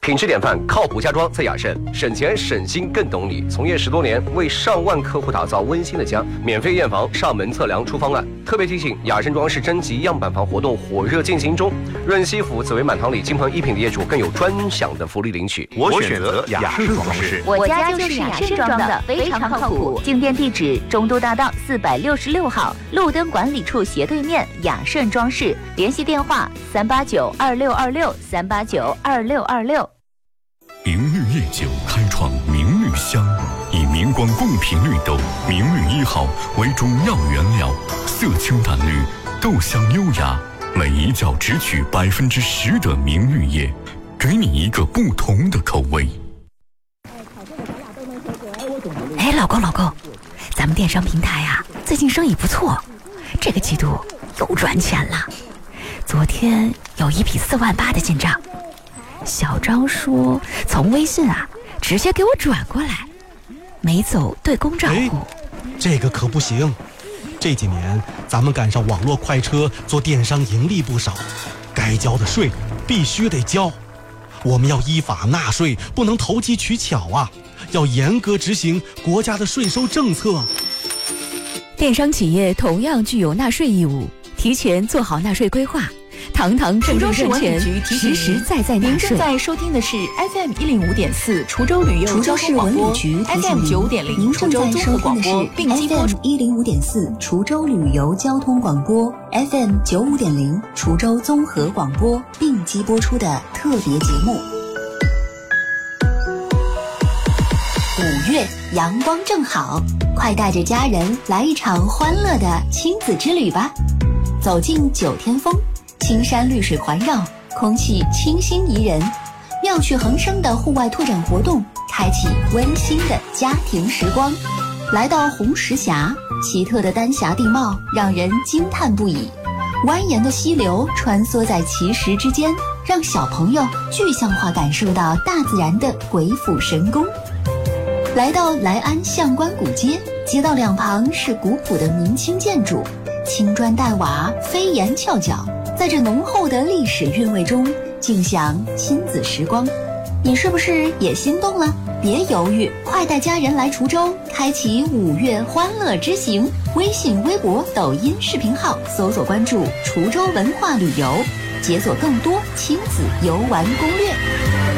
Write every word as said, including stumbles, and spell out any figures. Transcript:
品质典范，靠谱家装在雅盛，省钱省心更懂你。从业十多年，为上万客户打造温馨的家，免费验房、上门测量、出方案。特别提醒，雅盛装饰征集样板房活动火热进行中，润西府、紫薇满堂里金鹏一品的业主更有专享的福利领取。 我选择雅盛装饰， 我家就是雅盛装的，非常靠谱。进店地址：中都大道四百六十六号，路灯管理处斜对面，雅盛装饰。联系电话：三八九二六二六三八九二六二六。 明绿夜酒开创明绿香，以明光贡品绿豆明绿一号为中药原料，色清淡绿，豆香优雅，每一角只取百分之十的明绿叶，给你一个不同的口味。 哎，老公老公，咱们电商平台啊，最近生意不错，这个季度又赚钱了。昨天有一笔四万八的进账。小张说从微信啊直接给我转过来，没走对公账户。 这个可不行，这几年咱们赶上网络快车，做电商盈利不少，该交的税必须得交。我们要依法纳税，不能投机取巧啊，要严格执行国家的税收政策。 电商企业同样具有纳税义务，提前做好纳税规划，堂堂正正赚钱，实实在在纳税。 您正在收听的是 F M 一零五点四滁州旅游滁州市文旅局提醒您， F M 九点零您正在收听的是 F M 一零五点四滁州旅游交通广播 ，F M 九五点零滁州综合广播并机播出的特别节目。五月阳光正好，快带着家人来一场欢乐的亲子之旅吧！走进九天峰。青山绿水环绕，空气清新宜人，妙趣横生的户外拓展活动，开启温馨的家庭时光。来到红石峡，奇特的丹霞地貌让人惊叹不已，蜿蜒的溪流穿梭在奇石之间，让小朋友具象化感受到大自然的鬼斧神工。来到来安象关古街，街道两旁是古朴的明清建筑，青砖黛瓦，飞檐翘角，在这浓厚的历史韵味中尽享亲子时光。你是不是也心动了？别犹豫，快带家人来滁州，开启五月欢乐之行。微信、微博、抖音视频号搜索关注滁州文化旅游，解锁更多亲子游玩攻略。